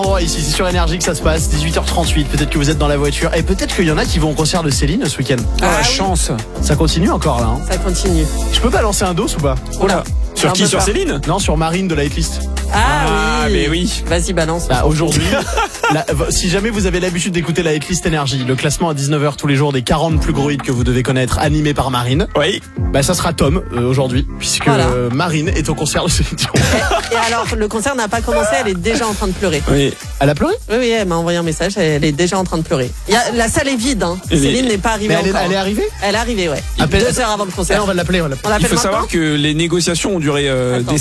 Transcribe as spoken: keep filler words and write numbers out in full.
Oh, ici, c'est sur Énergie que ça se passe, dix-huit heures trente-huit. Peut-être que vous êtes dans la voiture et peut-être qu'il y en a qui vont au concert de Céline ce week-end. Ah, Ah la oui. chance. Ça continue encore là. Hein. Ça continue. Je peux balancer un dos ou pas? Oh là. Sur Un qui? peu Sur pas. Céline? Non, sur Marine de la hitlist. Ah, Ah, oui. mais oui. Vas-y, balance. Bah, aujourd'hui, la- si jamais vous avez l'habitude d'écouter la hitlist Énergie, le classement à dix-neuf heures tous les jours des quarante plus gros hits que vous devez connaître, animé par Marine, Oui. bah ça sera Tom euh, aujourd'hui, puisque Voilà. euh, Marine est au concert de Céline Dion. Et, et alors, le concert n'a pas commencé, elle est déjà en train de pleurer. Oui. Elle a pleuré? Oui, oui, elle m'a envoyé un message, elle est déjà en train de pleurer. Il y a, la salle est vide, hein. Mais- Céline n'est pas arrivée Mais elle est, encore. elle est arrivée? Elle est arrivée, ouais. Appelle- Deux heures avant le Eh, concert. on va l'appeler, on va On l'appeler. Il l'appelle faut maintenant savoir que les négociations ont duré euh, Attends. des